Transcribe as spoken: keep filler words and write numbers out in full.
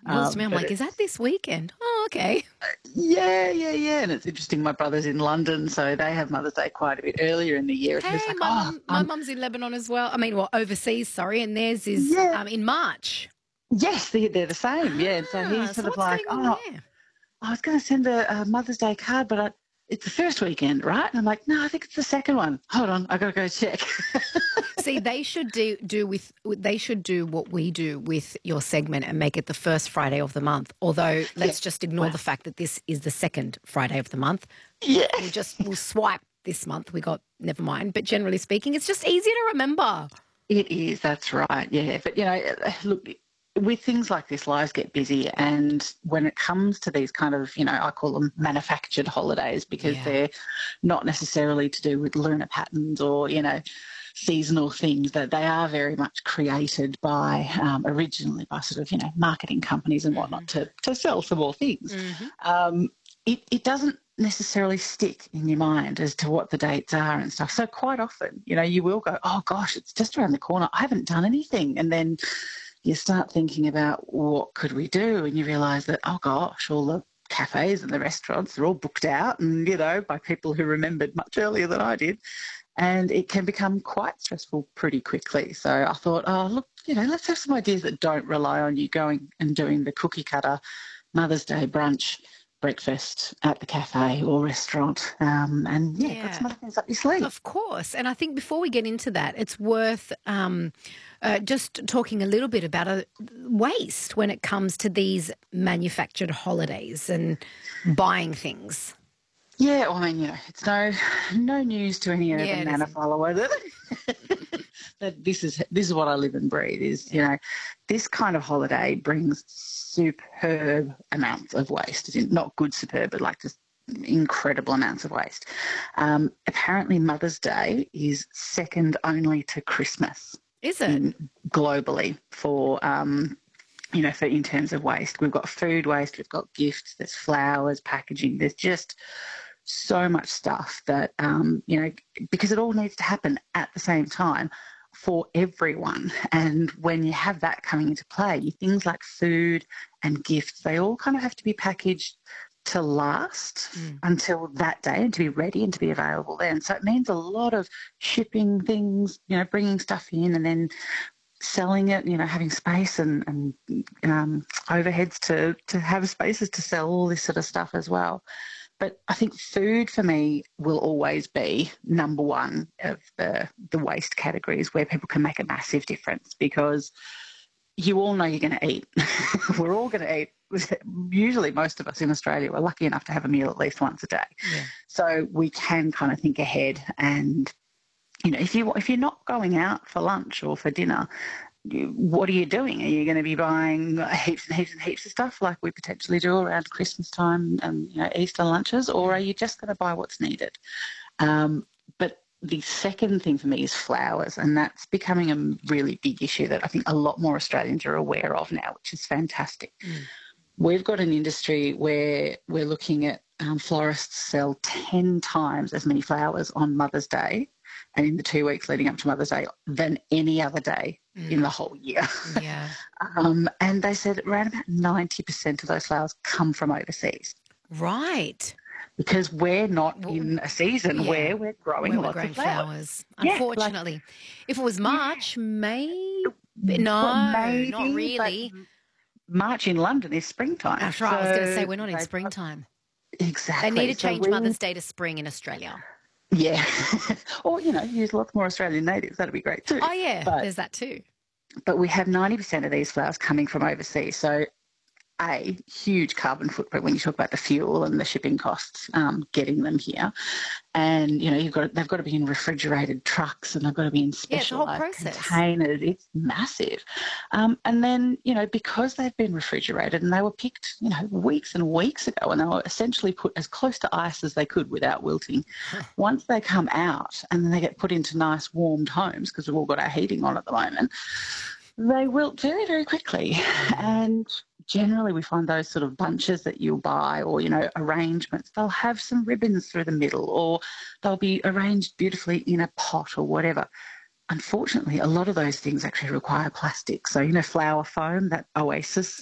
It was to Um, me. I'm but like, is that it's this weekend? Oh, okay. yeah, yeah, yeah. And it's interesting. My brother's in London, so they have Mother's Day quite a bit earlier in the year. And he was Hey, like, my "Oh, mum, my um, mum's in Lebanon as well. I mean, well, overseas, sorry, and theirs is yeah, um, in March. yes, they, they're the same." Yeah, and so Ah, he's sort so of what's like, going on "Oh, there? I was going to send a, a Mother's Day card, but I, it's the first weekend, right?" And I'm like, "No, I think it's the second one. Hold on, I got to go check." See, they should do do with they should do what we do with your segment and make it the first Friday of the month. Although, Yeah. let's just ignore Well, the fact that this is the second Friday of the month. yeah. We'll just we'll swipe this month. We got never mind. But generally speaking, it's just easier to remember. It is, that's right, yeah. But, you know, look, with things like this, lives get busy. And when it comes to these kind of, you know, I call them manufactured holidays because Yeah. they're not necessarily to do with lunar patterns or, you know, seasonal things, that they are very much created by, um, originally by sort of, you know, marketing companies and whatnot hmm to, to sell some more things. hmm Um, it, it doesn't necessarily stick in your mind as to what the dates are and stuff. So quite often, you know, you will go, "Oh gosh, it's just around the corner. I haven't done anything." And then you start thinking about what could we do, and you realise that, oh gosh, all the cafes and the restaurants, they're all booked out, and, you know, by people who remembered much earlier than I did. And it can become quite stressful pretty quickly. So I thought, oh, look, you know, let's have some ideas that don't rely on you going and doing the cookie cutter Mother's Day brunch, breakfast at the cafe or restaurant. Um, and yeah, got some Yeah. other things up your sleeve. Of course. And I think before we get into that, it's worth um, uh, just talking a little bit about uh, waste when it comes to these manufactured holidays and buying things. Yeah, well, I mean, you know, it's no no news to any Yeah, urban it manor isn't. follower that, that this is this is what I live and breathe. Is, you Yeah. know, this kind of holiday brings superb amounts of waste. As in, not good superb, but like just incredible amounts of waste. Um, apparently, Mother's Day is second only to Christmas Is it? in globally for um, you know, for in terms of waste. We've got food waste, we've got gifts, there's flowers, packaging, there's just so much stuff that, um, you know, because it all needs to happen at the same time for everyone. And when you have that coming into play, things like food and gifts, they all kind of have to be packaged to last Mm. until that day and to be ready and to be available then. So it means a lot of shipping things, you know, bringing stuff in and then selling it, you know, having space and, and um, overheads to, to have spaces to sell all this sort of stuff as well. But I think food for me will always be number one of the, the waste categories where people can make a massive difference, because you all know you're going to eat. We're all going to eat. Usually most of us in Australia, we're lucky enough to have a meal at least once a day. Yeah. So we can kind of think ahead. And you know, if you if you're not going out for lunch or for dinner, you, what are you doing? Are you going to be buying heaps and heaps and heaps of stuff like we potentially do around Christmas time and, you know, Easter lunches, or are Mm. you just going to buy what's needed? Um, but the second thing for me is flowers, and that's becoming a really big issue that I think a lot more Australians are aware of now, which is fantastic. Mm. We've got an industry where we're looking at um, florists sell ten times as many flowers on Mother's Day and in the two weeks leading up to Mother's Day than any other day in the Mm. whole year. Yeah. um, and they said around about ninety percent of those flowers come from overseas Right. because we're not Well, in a season yeah. where we're growing Where we're lots of growing flowers. flowers. Yeah, like, Unfortunately. If it was yeah, March, maybe. well, No, not maybe, but really. March in London is springtime. That's right. I was going to say So we're not in they've got, springtime. They need exactly. to So change we, Mother's Day to spring in Australia. yeah, or, you know, use lots more Australian natives. That'd be great too. Oh, yeah, But there's that too. but we have ninety percent of these flowers coming from overseas. So a huge carbon footprint when you talk about the fuel and the shipping costs, um, getting them here. And, you know, you've got they've got to be in refrigerated trucks and they've got to be in Yeah, it's a whole specialised process. containers. It's massive. Um, and then, you know, because they've been refrigerated and they were picked, you know, weeks and weeks ago, and they were essentially put as close to ice as they could without wilting. Once they come out and then they get put into nice warmed homes, because we've all got our heating on at the moment, they wilt very, very quickly. Mm. And generally we find those sort of bunches that you'll buy, or, you know, arrangements, they'll have some ribbons through the middle, or they'll be arranged beautifully in a pot or whatever. Unfortunately, a lot of those things actually require plastic. So, you know, flower foam, that Oasis